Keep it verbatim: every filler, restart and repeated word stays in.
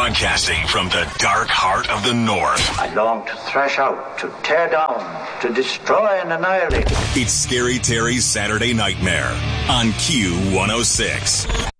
Broadcasting from the dark heart of the North. I long to thrash out, to tear down, to destroy and annihilate. It's Scary Terry's Saturday Nightmare on Q one oh six.